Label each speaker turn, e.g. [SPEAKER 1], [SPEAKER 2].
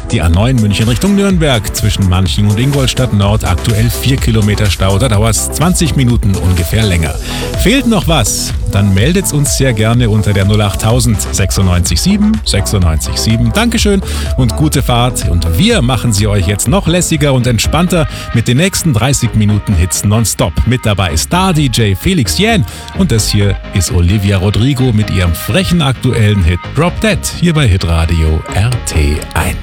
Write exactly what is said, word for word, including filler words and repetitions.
[SPEAKER 1] Die A neun München Richtung Nürnberg zwischen Manching und Ingolstadt Nord aktuell vier Kilometer Stau. Da dauert es zwanzig Minuten ungefähr länger. Fehlt noch was? Dann meldet's uns sehr gerne unter der null achttausend sechsundneunzig sieben sechsundneunzig sieben. Dankeschön und gute Fahrt. Und wir machen sie euch jetzt noch lässiger und entspannter mit den nächsten dreißig Minuten Hits nonstop. Mit dabei Star-D J Felix Jähn und das hier ist Olivia Rodrigo mit ihrem frechen aktuellen Hit Drop Dead hier bei Hitradio R T eins.